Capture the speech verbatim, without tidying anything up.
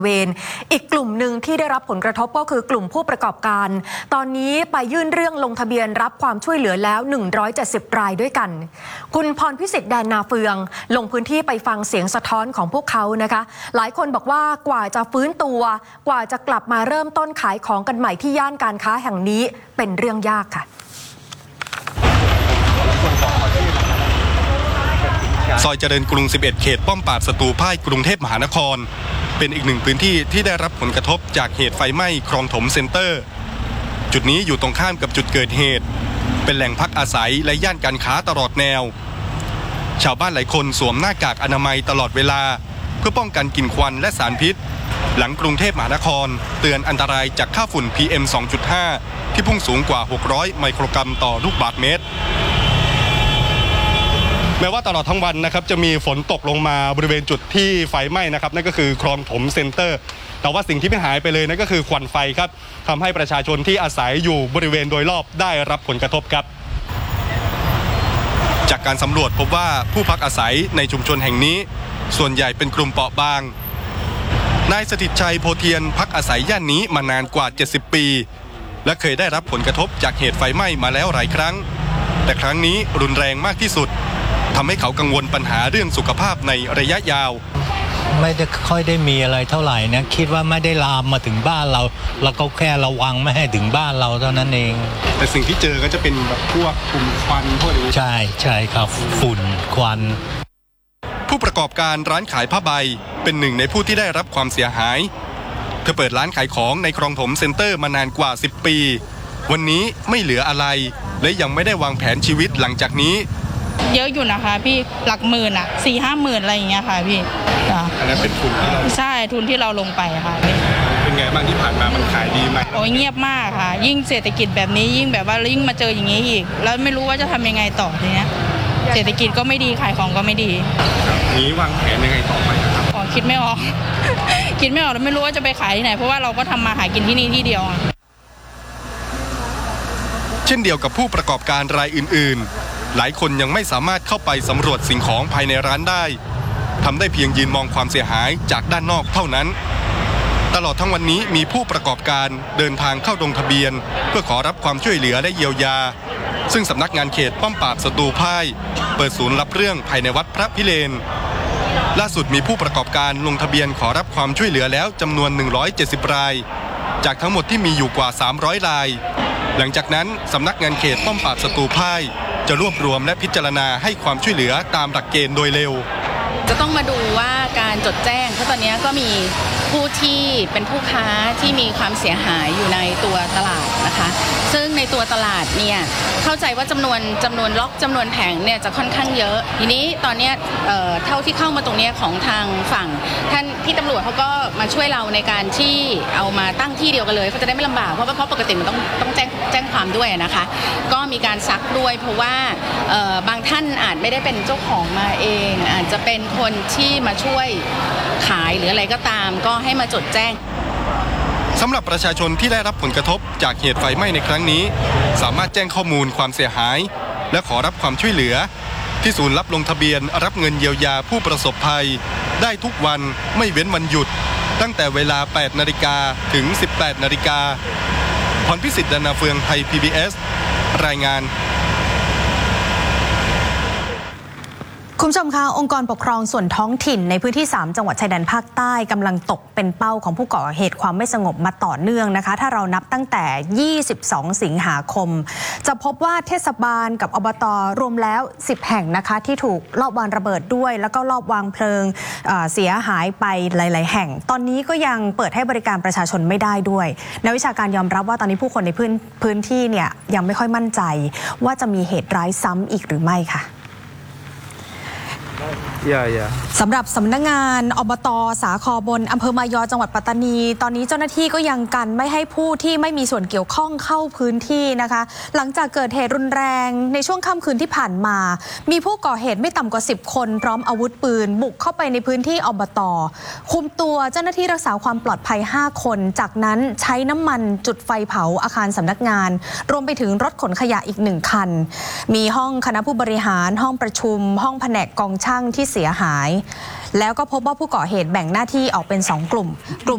เวรอีกกลุ่มหนึ่งที่ได้รับผลกระทบก็คือกลุ่มผู้ประกอบการตอนนี้ไปยื่นเรื่องลงทะเบียนรับความช่วยเหลือแล้วหนึ่งร้อยเจ็ดสิบรายด้วยกันคุณพรพิสิทธิ์แดนนาเฟืองลงพื้นที่ไปฟังเสียงสะท้อนของพวกเขานะคะหลายคนบอกว่ากว่าจะฟื้นตัวกว่าจะกลับมาเริ่มต้นขายของกันใหม่ที่ย่านการค้าแห่งนี้เป็นเรื่องยากค่ะซอยเจริญกรุงสิบเอ็ดเขตป้อมปราบศัตรูพ่ายกรุงเทพมหานครเป็นอีกหนึ่งพื้นที่ที่ได้รับผลกระทบจากเหตุไฟไหม้คลองถมเซ็นเตอร์จุดนี้อยู่ตรงข้ามกับจุดเกิดเหตุเป็นแหล่งพักอาศัยและย่านการค้าตลอดแนวชาวบ้านหลายคนสวมหน้ากากอนามัยตลอดเวลาเพื่อป้องกันกลิ่นควันและสารพิษหลังกรุงเทพมหานครเตือนอันตรายจากค่าฝุ่น พี เอ็ม สองจุดห้า ที่พุ่งสูงกว่าหกร้อยไมโครกรัมต่อลูกบาศก์เมตรแม้ว่าตลอดทั้งวันนะครับจะมีฝนตกลงมาบริเวณจุดที่ไฟไหม้นะครับนั่นก็คือคลองถมเซ็นเตอร์แต่ว่าสิ่งที่ไม่หายไปเลยนั่นก็คือควันไฟครับทำให้ประชาชนที่อาศัยอยู่บริเวณโดยรอบได้รับผลกระทบครับจากการสำรวจพบว่าผู้พักอาศัยในชุมชนแห่งนี้ส่วนใหญ่เป็นกลุ่มเปราะบางนายสถิตชัยโพเทียนพักอาศัยย่านนี้มานานกว่าเจ็ดสิบปีและเคยได้รับผลกระทบจากเหตุไฟไหม้มาแล้วหลายครั้งแต่ครั้งนี้รุนแรงมากที่สุดทำให้เขากังวลปัญหาเรื่องสุขภาพในระยะยาวไม่ได้ค่อยได้มีอะไรเท่าไหร่นะคิดว่าไม่ได้ลามมาถึงบ้านเราเราก็แค่ระวังไม่ให้ถึงบ้านเราเท่านั้นเองแต่สิ่งที่เจอก็จะเป็นแบบพวกฝุ่นควันพวกนี้ใช่ใช่ครับฝุ่นควันผู้ประกอบการร้านขายผ้าใบเป็นหนึ่งในผู้ที่ได้รับความเสียหายเธอเปิดร้านขายของในคลองถมเซ็นเตอร์มานานกว่าสิบปีวันนี้ไม่เหลืออะไรและยังไม่ได้วางแผนชีวิตหลังจากนี้เยอะอยู่นะคะพี่หลักหมื่นอ่ะสี่ห้าหมื่นอะไรอย่างเงี้ยค่ะพี่อันนั้นเป็นทุนที่เราใช่ทุนที่เราลงไปค่ะพี่เป็นไงบ้างที่ผ่านมามันขายดีไหมโอ้ยเงียบมากค่ะยิ่งเศรษฐกิจแบบนี้ยิ่งแบบว่ายิ่งมาเจออย่างนี้อีกแล้วไม่รู้ว่าจะทำยังไงต่อทีเนี้ยเศรษฐกิจก็ไม่ดีขายของก็ไม่ดีนี้วางแผนยังไงต่อไปครับอ๋อคิดไม่ออก คิดไม่ออกแล้วไม่รู้ว่าจะไปขายที่ไหนเพราะว่าเราก็ทำมาหากินที่นี่ที่เดียวเช่นเดียวกับผู้ประกอบการรายอื่นๆหลายคนยังไม่สามารถเข้าไปสำรวจสิ่งของภายในร้านได้ทำได้เพียงยืนมองความเสียหายจากด้านนอกเท่านั้นตลอดทั้งวันนี้มีผู้ประกอบการเดินทางเข้าลงทะเบียนเพื่อขอรับความช่วยเหลือและเยียวยาซึ่งสำนักงานเขตป้อมปราบศัตรูพ่ายเปิดศูนย์รับเรื่องภายในวัดพระพิเรนล่าสุดมีผู้ประกอบการลงทะเบียนขอรับความช่วยเหลือแล้วจำนวนหนึ่งร้อยเจ็ดสิบรายจากทั้งหมดที่มีอยู่กว่าสามร้อยรายหลังจากนั้นสำนักงานเขตป้อมปราบศัตรูพ่ายจะรวบรวมและพิจารณาให้ความช่วยเหลือตามหลักเกณฑ์โดยเร็วจะต้องมาดูว่าการจดแจ้งเพราะตอนนี้ก็มีผู้ที่เป็นผู้ค้าที่มีความเสียหายอยู่ในตัวตลาดนะคะซึ่งในตัวตลาดเนี่ยเข้าใจว่าจำนวนจำนวนล็อกจำนวนแผงเนี่ยจะค่อนข้างเยอะทีนี้ตอนนี้เอ่อเท่าที่เข้ามาตรงนี้ของทางฝั่งท่านที่ตำรวจเขาก็มาช่วยเราในการที่เอามาตั้งที่เดียวกันเลยเขาจะได้ไม่ลำบากเพราะว่าเพราะปกติมันต้องต้องแจ้งแจ้งความด้วยนะคะก็มีการซักด้วยเพราะว่าเอ่อบางท่านอาจไม่ได้เป็นเจ้าของมาเองอาจจะเป็นคนที่มาช่วยขายหรืออะไรก็ตามก็ให้มาจดแจ้งสำหรับประชาชนที่ได้รับผลกระทบจากเหตุไฟไหม้ในครั้งนี้สามารถแจ้งข้อมูลความเสียหายและขอรับความช่วยเหลือที่ศูนย์รับลงทะเบียนรับเงินเยียวยาผู้ประสบภัยได้ทุกวันไม่เว้นวันหยุดตั้งแต่เวลา แปดนาฬิกา ถึง สิบแปดนาฬิกาพรพิสิทธิ์ ดนาเฟืองไทย พี บี เอส รายงานคุณผู้ชมคะองค์กรปกครองส่วนท้องถิ่นในพื้นที่สามจังหวัดชายแดนภาคใต้กำลังตกเป็นเป้าของผู้ก่อเหตุความไม่สงบมาต่อเนื่องนะคะถ้าเรานับตั้งแต่ยี่สิบสองสิงหาคมจะพบว่าเทศบาลกับอบต.รวมแล้วสิบแห่งนะคะที่ถูกลอบวางระเบิดด้วยแล้วก็ลอบวางเพลิงเสียหายไปหลายๆแห่งตอนนี้ก็ยังเปิดให้บริการประชาชนไม่ได้ด้วยนักวิชาการยอมรับว่าตอนนี้ผู้คนในพื้นพื้นที่เนี่ยยังไม่ค่อยมั่นใจว่าจะมีเหตุร้ายซ้ำอีกหรือไม่ค่ะ Yeah, yeah. สำหรับสำนักงานอบต.สาครบนอำเภอมายอจังหวัดปัตตานีตอนนี้เจ้าหน้าที่ก็ยังกันไม่ให้ผู้ที่ไม่มีส่วนเกี่ยวข้องเข้าพื้นที่นะคะหลังจากเกิดเหตุรุนแรงในช่วงค่ำคืนที่ผ่านมามีผู้ก่อเหตุไม่ต่ำกว่าสิบคนพร้อมอาวุธปืนบุกเข้าไปในพื้นที่อบต.คุมตัวเจ้าหน้าที่รักษาความปลอดภัยห้าคนจากนั้นใช้น้ำมันจุดไฟเผาอาคารสำนักงานรวมไปถึงรถขนขยะอีกหนึ่งคันมีห้องคณะผู้บริหารห้องประชุมห้องแผนกกองช่างที่เสียหายแล้วก็พบว่าผู้ก่อเหตุแบ่งหน้าที่ออกเป็นสองกลุ่มกลุ่ม